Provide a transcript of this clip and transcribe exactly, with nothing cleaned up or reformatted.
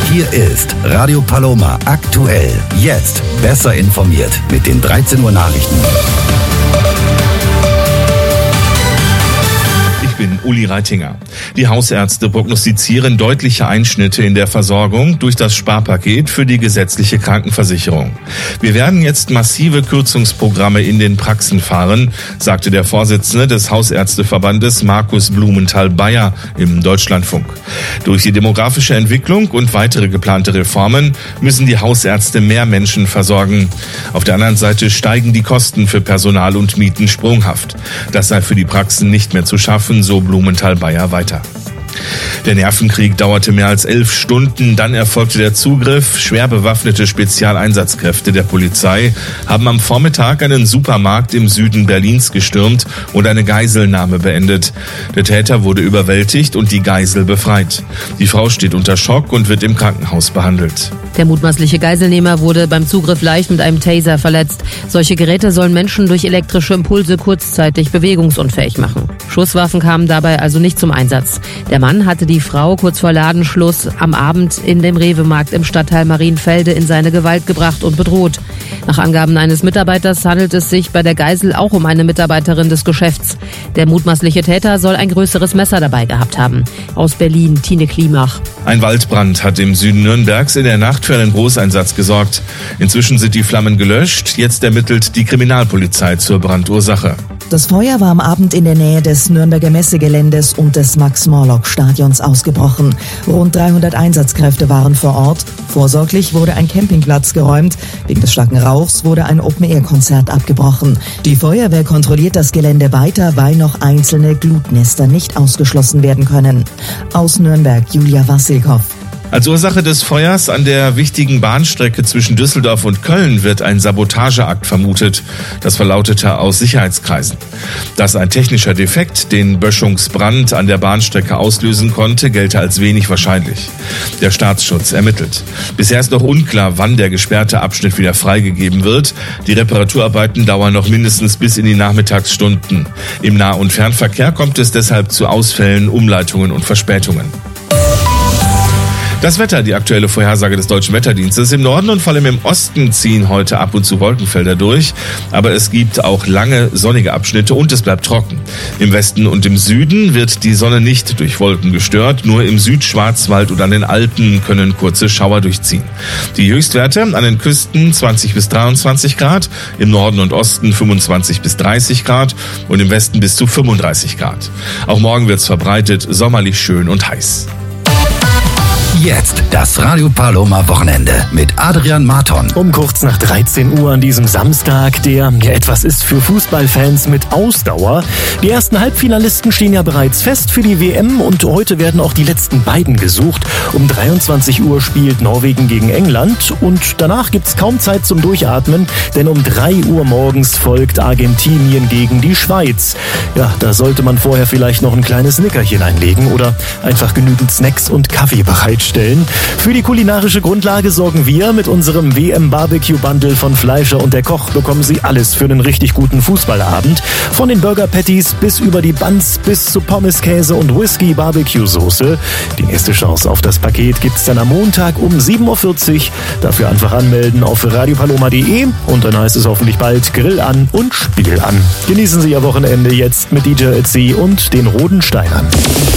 Hier ist Radio Paloma aktuell. Jetzt besser informiert mit den dreizehn Uhr Nachrichten. Ich bin Uli Reitinger. Die Hausärzte prognostizieren deutliche Einschnitte in der Versorgung durch das Sparpaket für die gesetzliche Krankenversicherung. Wir werden jetzt massive Kürzungsprogramme in den Praxen fahren, sagte der Vorsitzende des Hausärzteverbandes Markus Blumenthal-Bayer im Deutschlandfunk. Durch die demografische Entwicklung und weitere geplante Reformen müssen die Hausärzte mehr Menschen versorgen. Auf der anderen Seite steigen die Kosten für Personal und Mieten sprunghaft. Das sei für die Praxen nicht mehr zu schaffen, so Blumenthal-Bayer weiter. Der Nervenkrieg dauerte mehr als elf Stunden, dann erfolgte der Zugriff. Schwer bewaffnete Spezialeinsatzkräfte der Polizei haben am Vormittag einen Supermarkt im Süden Berlins gestürmt und eine Geiselnahme beendet. Der Täter wurde überwältigt und die Geisel befreit. Die Frau steht unter Schock und wird im Krankenhaus behandelt. Der mutmaßliche Geiselnehmer wurde beim Zugriff leicht mit einem Taser verletzt. Solche Geräte sollen Menschen durch elektrische Impulse kurzzeitig bewegungsunfähig machen. Schusswaffen kamen dabei also nicht zum Einsatz. Der Mann hatte die Frau kurz vor Ladenschluss am Abend in dem Rewe-Markt im Stadtteil Marienfelde in seine Gewalt gebracht und bedroht. Nach Angaben eines Mitarbeiters handelt es sich bei der Geisel auch um eine Mitarbeiterin des Geschäfts. Der mutmaßliche Täter soll ein größeres Messer dabei gehabt haben. Aus Berlin, Tine Klimach. Ein Waldbrand hat im Süden Nürnbergs in der Nacht für einen Großeinsatz gesorgt. Inzwischen sind die Flammen gelöscht. Jetzt ermittelt die Kriminalpolizei zur Brandursache. Das Feuer war am Abend in der Nähe des Nürnberger Messegeländes und des Max-Morlock-Stadions ausgebrochen. Rund dreihundert Einsatzkräfte waren vor Ort. Vorsorglich wurde ein Campingplatz geräumt. Wegen des starken Rauchs wurde ein Open-Air-Konzert abgebrochen. Die Feuerwehr kontrolliert das Gelände weiter, weil noch einzelne Glutnester nicht ausgeschlossen werden können. Aus Nürnberg, Julia Wassilkow. Als Ursache des Feuers an der wichtigen Bahnstrecke zwischen Düsseldorf und Köln wird ein Sabotageakt vermutet. Das verlautete aus Sicherheitskreisen. Dass ein technischer Defekt den Böschungsbrand an der Bahnstrecke auslösen konnte, gelte als wenig wahrscheinlich. Der Staatsschutz ermittelt. Bisher ist noch unklar, wann der gesperrte Abschnitt wieder freigegeben wird. Die Reparaturarbeiten dauern noch mindestens bis in die Nachmittagsstunden. Im Nah- und Fernverkehr kommt es deshalb zu Ausfällen, Umleitungen und Verspätungen. Das Wetter, die aktuelle Vorhersage des Deutschen Wetterdienstes. Im Norden und vor allem im Osten ziehen heute ab und zu Wolkenfelder durch. Aber es gibt auch lange sonnige Abschnitte und es bleibt trocken. Im Westen und im Süden wird die Sonne nicht durch Wolken gestört. Nur im Südschwarzwald und an den Alpen können kurze Schauer durchziehen. Die Höchstwerte an den Küsten zwanzig bis dreiundzwanzig Grad, im Norden und Osten fünfundzwanzig bis dreißig Grad und im Westen bis zu fünfunddreißig Grad. Auch morgen wird es verbreitet sommerlich schön und heiß. Jetzt das Radio Paloma Wochenende mit Adrian Marton. Um kurz nach dreizehn Uhr an diesem Samstag, der ja etwas ist für Fußballfans mit Ausdauer. Die ersten Halbfinalisten stehen ja bereits fest für die W M und heute werden auch die letzten beiden gesucht. Um dreiundzwanzig Uhr spielt Norwegen gegen England und danach gibt's kaum Zeit zum Durchatmen, denn um drei Uhr morgens folgt Argentinien gegen die Schweiz. Ja, da sollte man vorher vielleicht noch ein kleines Nickerchen einlegen oder einfach genügend Snacks und Kaffee bereitstellen. Für die kulinarische Grundlage sorgen wir mit unserem W M-Barbecue-Bundle von Fleischer und der Koch. Bekommen Sie alles für einen richtig guten Fußballabend. Von den Burger-Patties bis über die Buns bis zu Pommeskäse und Whisky-Barbecue-Soße. Die nächste Chance auf das Paket gibt's dann am Montag um sieben Uhr vierzig. Dafür einfach anmelden auf radiopaloma punkt de und dann heißt es hoffentlich bald Grill an und Spiel an. Genießen Sie Ihr Wochenende jetzt mit D J Ötzi und den Roden Steinern.